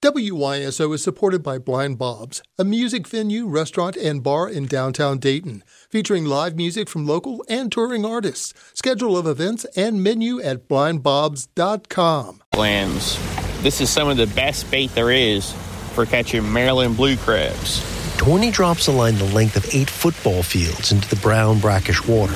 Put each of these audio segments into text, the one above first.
WYSO is supported by Blind Bob's, a music venue, restaurant, and bar in downtown Dayton, featuring live music from local and touring artists. Schedule of events and menu at blindbobs.com. Clams. This is some of the best bait there is for catching Maryland blue crabs. 20 drops a line the length of 8 football fields into the brown, brackish water.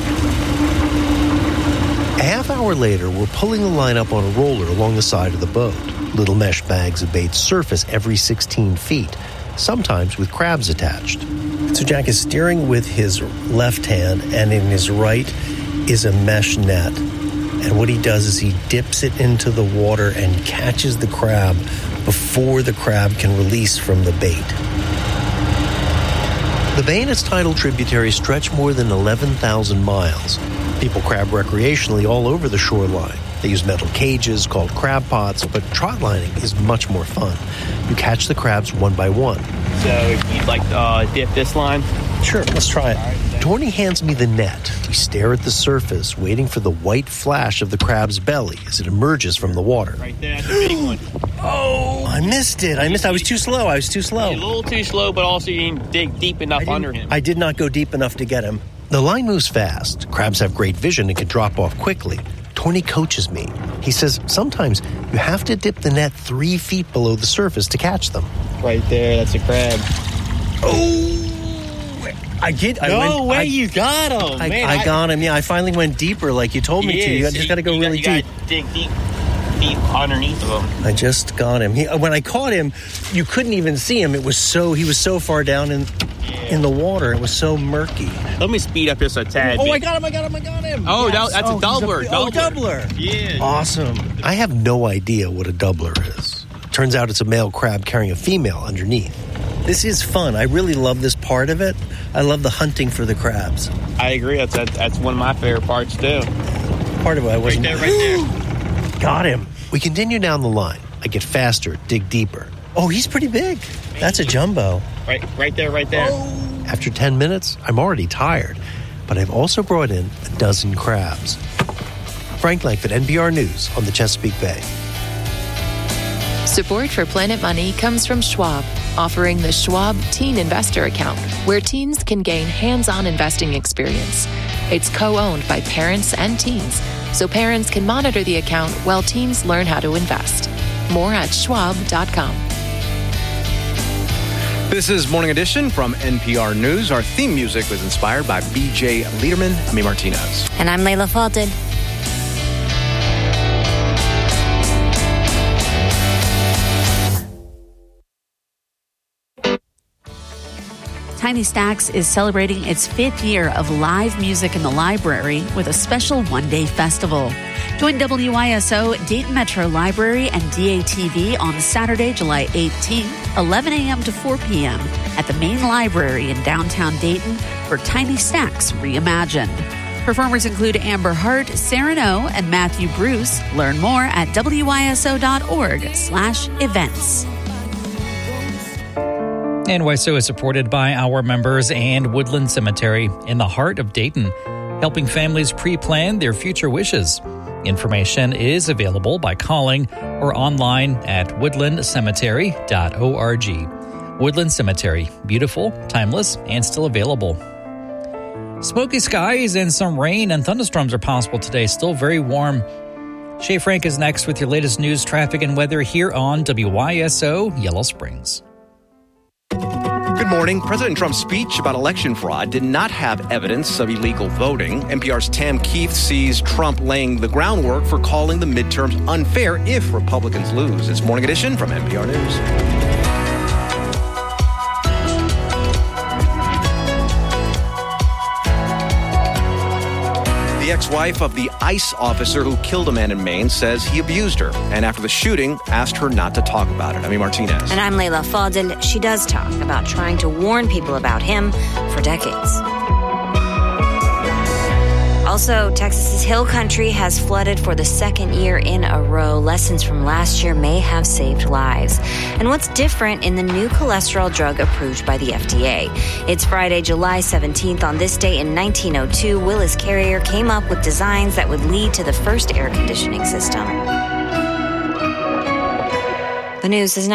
A half hour later, we're pulling the line up on a roller along the side of the boat. Little mesh bags of bait surface every 16 feet, sometimes with crabs attached. So Jack is steering with his left hand, and in his right is a mesh net. And what he does is he dips it into the water and catches the crab before the crab can release from the bait. The bay and its tidal tributaries stretch more than 11,000 miles. People crab recreationally all over the shoreline. They use metal cages called crab pots, but trot lining is much more fun. You catch the crabs one by one. So if you'd like to dip this line? Sure, let's try it. Tony hands me the net. We stare at the surface, waiting for the white flash of the crab's belly as it emerges from the water. Right there, that's a big one. Oh, I missed it. I was too slow. You're a little too slow, but also you didn't dig deep enough under him. I did not go deep enough to get him. The line moves fast. Crabs have great vision and can drop off quickly. Tony coaches me. He says sometimes you have to dip the net 3 feet below the surface to catch them. Right there, that's a crab. Oh! I did. You got him. I got him. Yeah, I finally went deeper like you told me to. You just got to go really deep. Dig deep underneath of him. I just got him. When I caught him, you couldn't even see him. He was so far down in the water. It was so murky. Let me speed up just a tad. I got him. Oh, yes. That's a doubler. Doubler. Yeah. Awesome. I have no idea what a doubler is. Turns out it's a male crab carrying a female underneath. This is fun. I really love this part of it. I love the hunting for the crabs. I agree. That's one of my favorite parts, too. Part of it I wasn't... Right there. Got him. We continue down the line. I get faster, dig deeper. Oh, he's pretty big. That's a jumbo. Right there. Oh. After 10 minutes, I'm already tired. But I've also brought in a dozen crabs. Frank Langford, NPR News on the Chesapeake Bay. Support for Planet Money comes from Schwab, offering the Schwab Teen Investor Account, where teens can gain hands-on investing experience. It's co-owned by parents and teens, so parents can monitor the account while teens learn how to invest. More at schwab.com. This is Morning Edition from NPR News. Our theme music was inspired by B.J. Liederman. I'm Martinez. And I'm Layla Falted. Tiny Stacks is celebrating its 5th year of live music in the library with a special one-day festival. Join WYSO, Dayton Metro Library, and DATV on Saturday, July 18th, 11 a.m. to 4 p.m. at the main library in downtown Dayton for Tiny Stacks Reimagined. Performers include Amber Hart, Sarah No, and Matthew Bruce. Learn more at wyso.org/events. NYSO is supported by our members and Woodland Cemetery in the heart of Dayton, helping families pre-plan their future wishes. Information is available by calling or online at woodlandcemetery.org. Woodland Cemetery, beautiful, timeless, and still available. Smoky skies and some rain and thunderstorms are possible today, still very warm. Shay Frank is next with your latest news, traffic, and weather here on WYSO Yellow Springs. Good morning. President Trump's speech about election fraud did not have evidence of illegal voting. NPR's Tam Keith sees Trump laying the groundwork for calling the midterms unfair if Republicans lose. It's Morning Edition from NPR News. The ex-wife of the ICE officer who killed a man in Maine says he abused her, and after the shooting, asked her not to talk about it. I'm Martinez. And I'm Layla Falden. She does talk about trying to warn people about him for decades. Also, Texas's Hill Country has flooded for the second year in a row. Lessons from last year may have saved lives. And what's different in the new cholesterol drug approved by the FDA? It's Friday, July 17th. On this day in 1902, Willis Carrier came up with designs that would lead to the first air conditioning system. The news is now